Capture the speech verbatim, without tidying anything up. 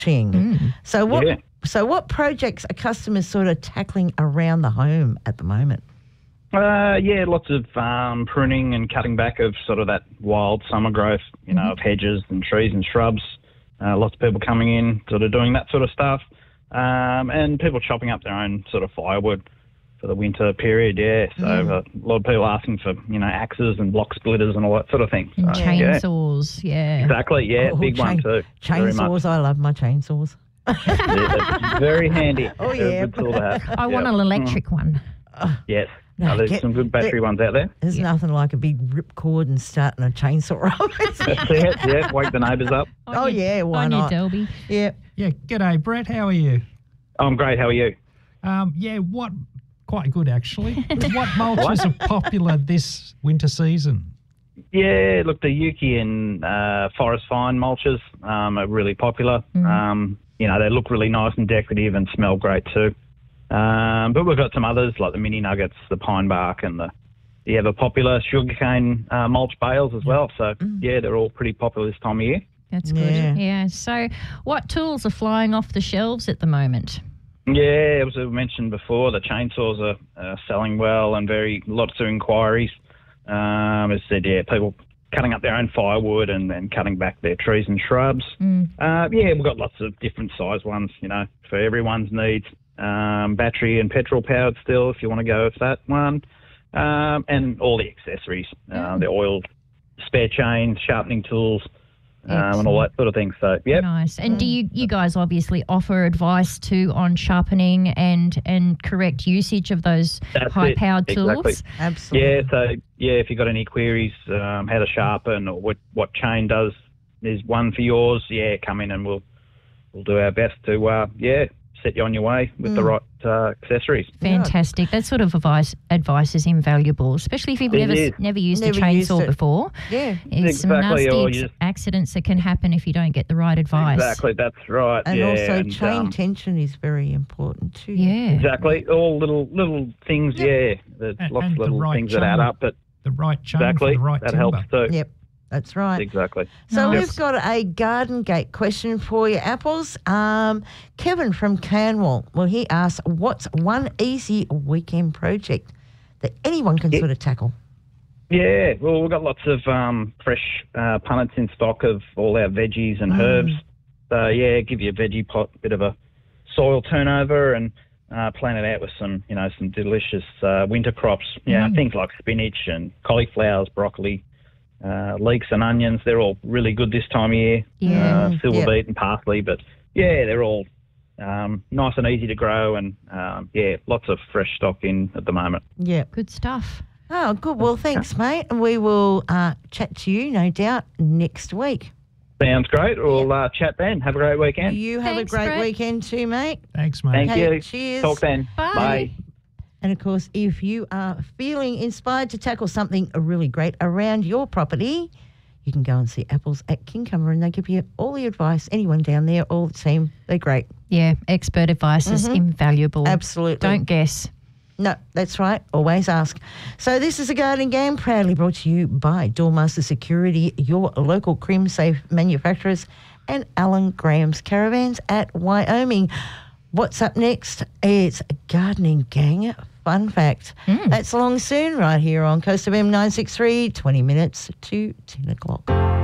Mm. So what? Yeah. So what projects are customers sort of tackling around the home at the moment? Uh, yeah, lots of um, pruning and cutting back of sort of that wild summer growth, you know, Mm-hmm. of hedges and trees and shrubs. Uh, lots of people coming in, sort of doing that sort of stuff. Um, and people chopping up their own sort of firewood for the winter period, yeah. So Yeah. uh, a lot of people asking for, you know, axes and block splitters and all that sort of thing. So, And yeah. chainsaws, yeah. Exactly, yeah, Oh, big one chain- too. Very much. Chainsaws. I love my chainsaws. Yeah, it's very handy. Oh, They're a yeah. good tool to have. I want Yeah. an electric one. Yes. No, No, there's get- some good battery get- ones out there. There's nothing like a big ripcord and starting a chainsaw up. That's it, yeah, wake the neighbours up. Oh, yeah, why on not? your Delby. Yeah. Yeah, g'day, Brett. How are you? I'm great, how are you? Um, yeah, what? Quite good, actually. What mulches are popular this winter season? Yeah, look, the Yuki and uh, Forest Fine mulches um, are really popular. Um, you know, they look really nice and decorative and smell great too. Um, but we've got some others like the Mini Nuggets, the Pine Bark and the, the ever popular sugarcane uh, mulch bales as well. So, yeah, they're all pretty popular this time of year. That's good. Yeah. Yeah. So what tools are flying off the shelves at the moment? Yeah, as I mentioned before, the chainsaws are uh, selling well and very lots of inquiries. Um, as I said, yeah, people cutting up their own firewood and, and cutting back their trees and shrubs. Mm. Uh, yeah, we've got lots of different size ones, you know, for everyone's needs. Um, battery and petrol powered still, if you want to go with that one. Um, and all the accessories, uh, the oil, spare chains, sharpening tools, um, and all that sort of thing. So, yep. Nice. And do you, you guys obviously offer advice too on sharpening and, and correct usage of those That's it. high-powered Exactly. tools? Absolutely. Yeah, so yeah, if you've got any queries, um, how to sharpen or what, what chain does is one for yours, yeah, come in and we'll we'll do our best to uh, yeah set you on your way with the right uh, accessories. Fantastic. That sort of advice advice is invaluable, especially if you've It never is. never used Never a used chainsaw it. before. Yeah. There's some Exactly, nasty or ex- you just- accidents that can happen if you don't get the right advice. Exactly, that's right. And yeah, also and, chain um, tension is very important too. Yeah. exactly, all little little things. Yeah, there's And- lots and of the little right things that add chain. up, but The right chain exactly for the right that timber. helps too. Yep. That's right. Exactly. So Nice. we've got a garden gate question for you, Apples. Um, Kevin from Canwell. Well, he asks, what's one easy weekend project that anyone can Yeah. sort of tackle? Yeah, well, we've got lots of um, fresh uh, punnets in stock of all our veggies and Mm. herbs. So, yeah, give you a veggie pot, bit of a soil turnover and uh, plan it out with some, you know, some delicious uh, winter crops. Yeah, things like spinach and cauliflowers, broccoli, uh, leeks and onions. They're all really good this time of year. Yeah. Uh, silver Yeah. beet and parsley. But, yeah, they're all um, nice and easy to grow and, um, yeah, lots of fresh stock in at the moment. Yeah. Good stuff. Oh, good. Well, thanks, mate. And we will uh, chat to you, no doubt, next week. Sounds great. We'll uh, chat then. Have a great weekend. You have Thanks, a great Brett. weekend too, mate. Thanks, mate. Thank Okay, you. cheers. Talk then. Bye. Bye. And, of course, if you are feeling inspired to tackle something really great around your property, you can go and see Apples at Kincumber and they give you all the advice. Anyone down there, all the team, they're great. Yeah, expert advice is invaluable. Absolutely. Don't guess. No, that's right. Always ask. So this is a gardening game proudly brought to you by Doormaster Security, your local Crim Safe manufacturers, and Alan Graham's Caravans at Wyoming. What's up next? It's Gardening Gang Fun Fact. That's along soon right here on Coast of M nine six three, twenty minutes to ten o'clock.